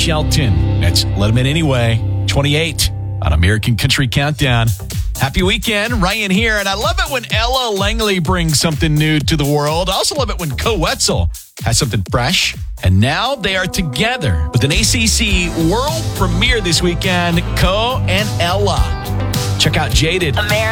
Shelton. That's Let 'Em In Anyway, 28 on American Country Countdown. Happy weekend, Ryan here. And I love it when Ella Langley brings something new to the world. I also love it when Co Wetzel has something fresh. And now they are together with an ACC world premiere this weekend, Co and Ella. Check out Jaded.